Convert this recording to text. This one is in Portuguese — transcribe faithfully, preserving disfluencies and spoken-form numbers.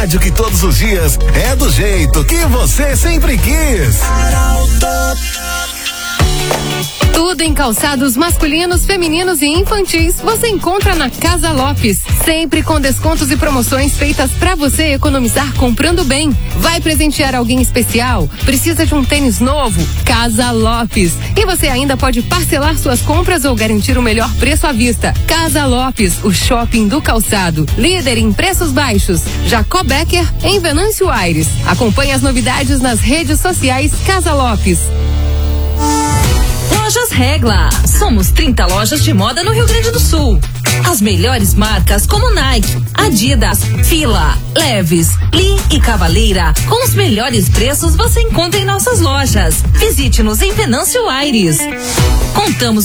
rádio que todos os dias é do jeito que você sempre quis. Tudo em calçados masculinos, femininos e infantis você encontra na Casa Lopes. Sempre com descontos e promoções feitas pra você economizar comprando bem. Vai presentear alguém especial? Precisa de um tênis novo? Casa Lopes. E você ainda pode parcelar suas compras ou garantir o melhor preço à vista. Casa Lopes, o shopping do calçado. Líder em preços baixos. Jacob Becker, em Venâncio Aires. Acompanhe as novidades nas redes sociais Casa Lopes. Lojas Regla. Somos trinta lojas de moda no Rio Grande do Sul. As melhores marcas como Nike, Adidas, Fila, Levi's, Lee e Cavaleira. Com os melhores preços você encontra em nossas lojas. Visite-nos em Venâncio Aires. Contamos